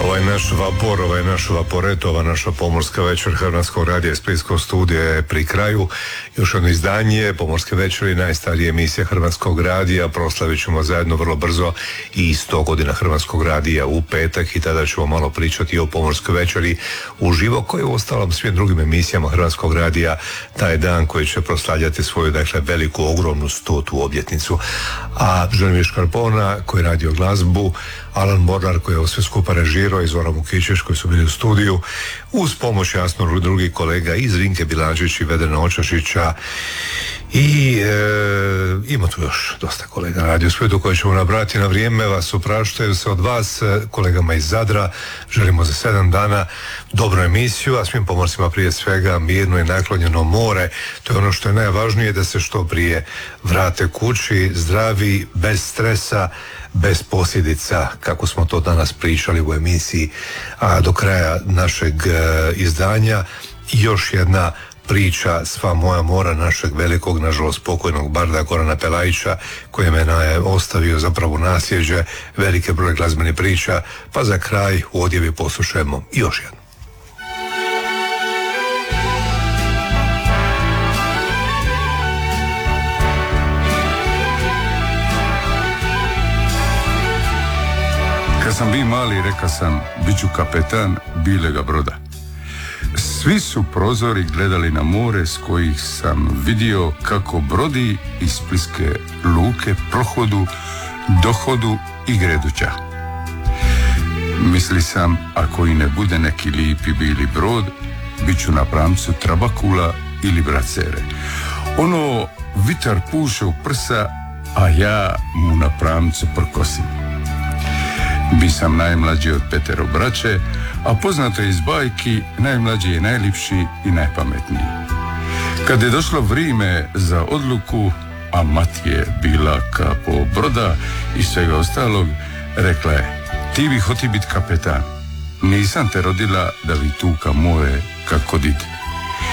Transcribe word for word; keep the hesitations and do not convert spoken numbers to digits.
Ovaj naš vapor, ovaj naš vaporet, ova naša pomorska večer Hrvatskog radija iz Splitskog studija je pri kraju. Još jedno izdanje Pomorske večeri, najstarije emisije Hrvatskog radija. Proslavit ćemo zajedno vrlo brzo i sto godina Hrvatskog radija u petak i tada ćemo malo pričati o Pomorskoj večeri uživo, koji u ostalom svim drugim emisijama Hrvatskog radija taj dan koji će proslavljati svoju, dakle, veliku, ogromnu stotu obljetnicu. A Želimir Škarpona koji radio glazbu, Alan Mornar koji je ovo sve skupa režirao i Zoran Vukićić koji su bili u studiju, uz pomoć jasno drugih kolega iz Rinke Bilančić i Vedrena Očašića i e, ima tu još dosta kolega na Radio Splitu koji ćemo nabrati. Na vrijeme vas opraštaju se od vas, kolegama iz Zadra. Želimo za sedam dana dobru emisiju, a svim pomorcima prije svega mirno i naklonjeno more. To je ono što je najvažnije, da se što prije vrate kući zdravi, bez stresa, bez posljedica, kako smo to danas pričali u emisiji. A do kraja našeg e, izdanja još jedna priča Sva moja mora našeg velikog, nažalost pokojnog barda Gorana Pelajića, koji me je ostavio zapravo nasljeđe velike broj glazbenih priča. Pa za kraj u odjevi poslušajmo još jednu. Kad sam bio mali, reka sam, bit ću kapetan bilega broda. Svi su prozori gledali na more s kojih sam vidio kako brodi iz Splitske luke prohodu, dohodu i greduća. Misli sam, ako i ne bude neki lipi bili brod, bit ću na pramcu Trabakula ili Bracere. Ono, vitar puše u prsa, a ja mu na pramcu prkosim. Bi sam najmlađi od petero braće, a poznato je iz bajki, najmlađi je najlipši i najpametniji. Kad je došlo vrijeme za odluku, a mati je bila kapo broda i svega ostalog, rekla je: ti bi hoti biti kapetan. Nisam te rodila da vi tuka more kako did.